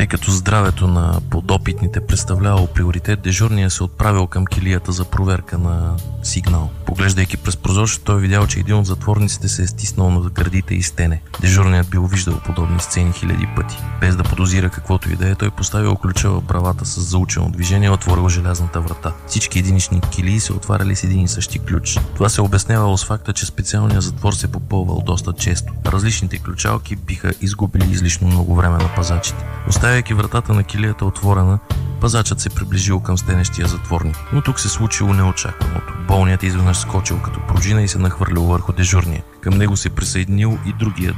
Тъй като здравето на подопитните представлявало приоритет, дежурният се отправил към килията за проверка на сигнал. Поглеждайки през прозорчето, той видял, че един от затворниците се е стиснал на гърдите и стене. Дежурният бил виждал подобни сцени хиляди пъти. Без да подозира каквото и да е, той поставил ключа в бравата с заучено движение и отворил желязната врата. Всички единични килии се отваряли с един и същи ключ. Това се обяснявало с факта, че специалният затвор се попълвал доста често. Различните ключалки биха изгубили излишно много време на пазачите. Оставяйки вратата на килията отворена, пазачът се приближил към стенещия затворник. Но тук се случило неочакваното. Болният изведнъж скочил като пружина и се нахвърлил върху дежурния. Към него се присъединил и другият